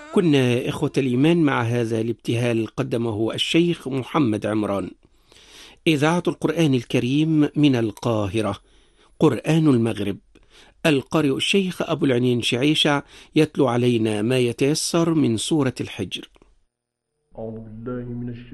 كنا إخوة الإيمان مع هذا الابتهال قدمه الشيخ محمد عمران. إذاعة القرآن الكريم من القاهرة، قرآن المغرب. القارئ الشيخ أبو العنين شعيشة يتلو علينا ما يتيسر من سورة الحجر.